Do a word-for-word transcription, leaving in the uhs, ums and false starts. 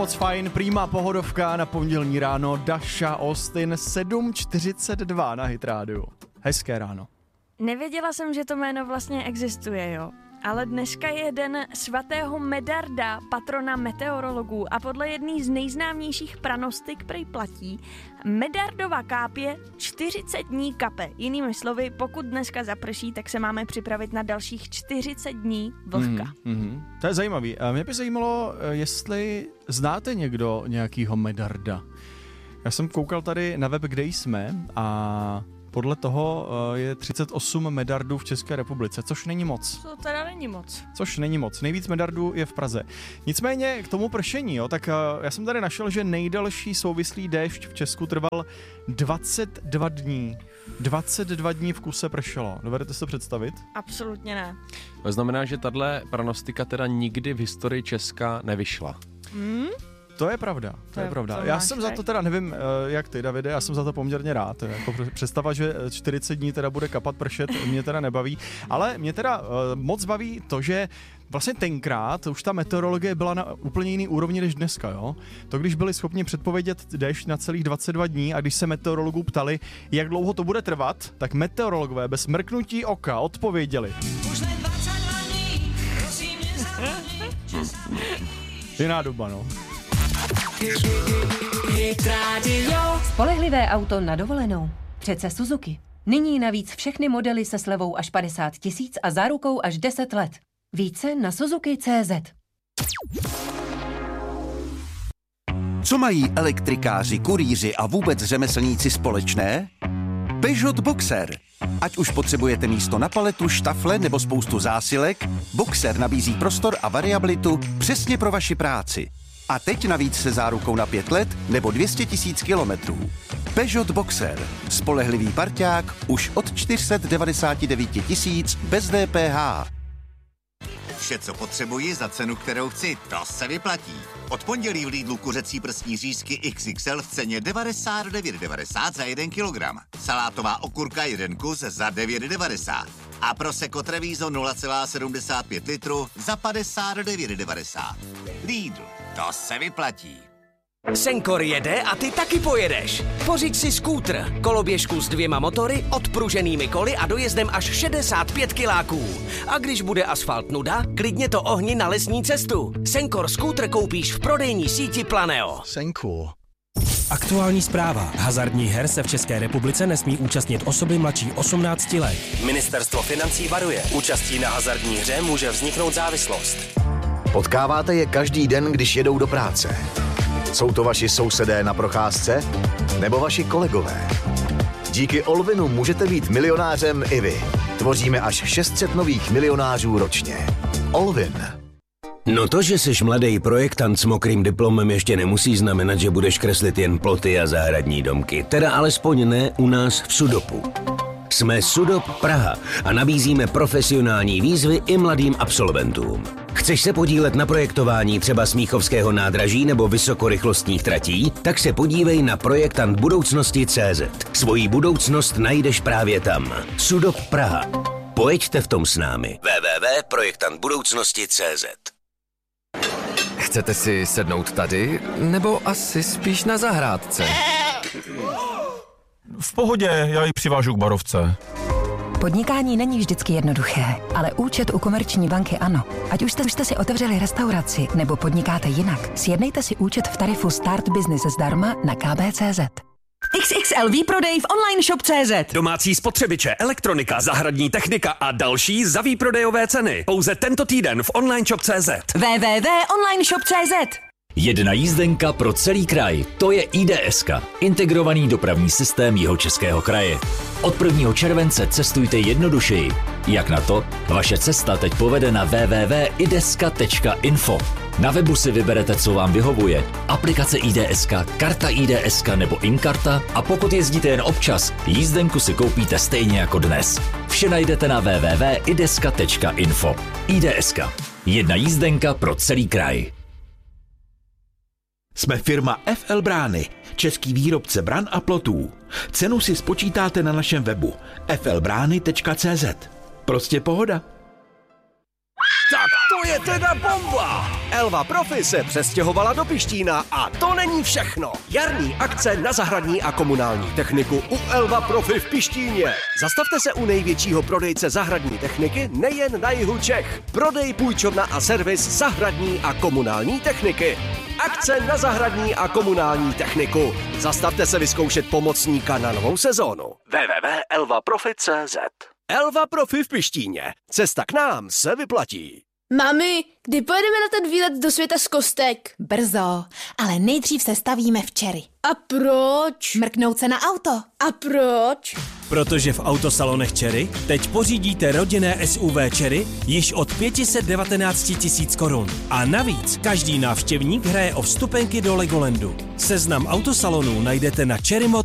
moc fajn, prýma pohodovka na pondělní ráno, Dasha Austin, sedm čtyřicet dva na Hit rádiu. Hezké ráno. Nevěděla jsem, že to jméno vlastně existuje, jo. Ale dneska je den svatého Medarda, patrona meteorologů, a podle jedné z nejznámějších pranostik prej platí: Medardova kápě čtyřicet dní kape. Jinými slovy, pokud dneska zaprší, tak se máme připravit na dalších čtyřicet dní vlhka. Mm, mm, to je zajímavý. Mě by zajímalo, jestli znáte někdo nějakýho Medarda. Já jsem koukal tady na web, kde jsme, a podle toho je třicet osm medardů v České republice, což není moc. To teda není moc. Což není moc. Nejvíc medardů je v Praze. Nicméně k tomu pršení, jo, tak já jsem tady našel, že nejdelší souvislý déšť v Česku trval dvacet dva dní. dvacet dva dní v kuse pršelo. Dovedete si to představit? Absolutně ne. To znamená, že tahle pranostika teda nikdy v historii Česka nevyšla. Hmm? To je pravda, to, to je, je pravda. Já jsem za to teda, nevím, jak ty, Davide, já jsem za to poměrně rád. Jako představa, že čtyřicet dní teda bude kapat pršet, mě teda nebaví. Ale mě teda moc baví to, že vlastně tenkrát už ta meteorologie byla na úplně jiný úrovni než dneska, jo. To, když byli schopni předpovědět déšť na celých dvacet dva dní, a když se meteorologů ptali, jak dlouho to bude trvat, tak meteorologové bez mrknutí oka odpověděli. Jiná doba, no. Spolehlivé auto na dovolenou. Přece Suzuki. Nyní navíc všechny modely se slevou až padesát tisíc a zárukou až deset let. Více na Suzuki tečka cé zet. Co mají elektrikáři, kurýři a vůbec řemeslníci společné? Peugeot Boxer. Ať už potřebujete místo na paletu, štafle nebo spoustu zásilek, Boxer nabízí prostor a variabilitu přesně pro vaši práci. A teď navíc se zárukou na pět let nebo dvě stě tisíc kilometrů. Peugeot Boxer. Spolehlivý parťák už od čtyři sta devadesát devět tisíc bez D P H. Vše, co potřebuji za cenu, kterou chci, to se vyplatí. Od pondělí v Lidlu kuřecí prsní řízky X X L v ceně devadesát devět devadesát za jeden kilogram. Salátová okurka jeden kus za devět devadesát. A Prosecco Treviso nula celá sedmdesát pět litru za padesát devět devadesát. Lidl, to se vyplatí. Senkor jede a ty taky pojedeš. Pořiď si skútr, koloběžku s dvěma motory, odpruženými koly a dojezdem až šedesát pět kiláků. A když bude asfalt nuda, klidně to ohni na lesní cestu. Senkor skútr koupíš v prodejní síti Planeo. Senkor. Aktuální zpráva. Hazardních her se v České republice nesmí účastnit osoby mladší osmnácti let. Ministerstvo financí varuje. Účastí na hazardní hře může vzniknout závislost. Potkáváte je každý den, když jedou do práce. Jsou to vaši sousedé na procházce? Nebo vaši kolegové? Díky Olvinu můžete být milionářem i vy. Tvoříme až šest set nových milionářů ročně. Olvin. No to, že jsi mladý projektant s mokrým diplomem, ještě nemusí znamenat, že budeš kreslit jen ploty a zahradní domky. Teda alespoň ne u nás v Sudopu. Jsme Sudop Praha a nabízíme profesionální výzvy i mladým absolventům. Chceš se podílet na projektování třeba Smíchovského nádraží nebo vysokorychlostních tratí? Tak se podívej na projektant budoucnosti tečka cé zet. Svoji budoucnost najdeš právě tam. Sudop Praha. Pojeďte v tom s námi. w w w tečka projektant budoucnosti tečka cé zet. Chcete si sednout tady, nebo asi spíš na zahrádce? V pohodě, já ji přivážu k barovce. Podnikání není vždycky jednoduché, ale účet u Komerční banky ano. Ať už jste, už jste si otevřeli restauraci nebo podnikáte jinak, sjednejte si účet v tarifu Start Business zdarma na k b tečka cé zet. X X L výprodej v online shop tečka cé zet. Domácí spotřebiče, elektronika, zahradní technika a další za výprodejové ceny. Pouze tento týden v online shop tečka cé zet. w w w tečka online shop tečka cé zet. Jedna jízdenka pro celý kraj. To je I D S ka, integrovaný dopravní systém Jihočeského kraje. Od prvního července cestujte jednodušeji. Jak na to? Vaše cesta teď povede na w w w tečka ideska tečka info. Na webu si vyberete, co vám vyhovuje. Aplikace I D S ka, karta I D S ka nebo InKarta, a pokud jezdíte jen občas, jízdenku si koupíte stejně jako dnes. Vše najdete na w w w tečka ideska tečka info. I D S ka. Jedna jízdenka pro celý kraj. Jsme firma F L Brány, český výrobce bran a plotů. Cenu si spočítáte na našem webu f l brány tečka cé zet. Prostě pohoda. Tak To je teda bomba! Elva Profi se přestěhovala do Pištína a to není všechno. Jarní akce na zahradní a komunální techniku u Elva Profi v Pištíně. Zastavte se u největšího prodejce zahradní techniky nejen na jihu Čech. Prodej, půjčovna a servis zahradní a komunální techniky. Akce na zahradní a komunální techniku. Zastavte se vyzkoušet pomocníka na novou sezónu. w w w tečka elva profi tečka cé zet Elva Profi v Pištíně. Cesta k nám se vyplatí. Mami, kdy pojedeme na ten výlet do světa z kostek? Brzo, ale nejdřív se stavíme včery. A proč? Mrknout se na auto. A proč? Protože v autosalonech Cherry teď pořídíte rodinné S U V Cherry již od pět set devatenáct tisíc korun. A navíc každý návštěvník hraje o vstupenky do Legolandu. Seznam autosalonů najdete na cherrymot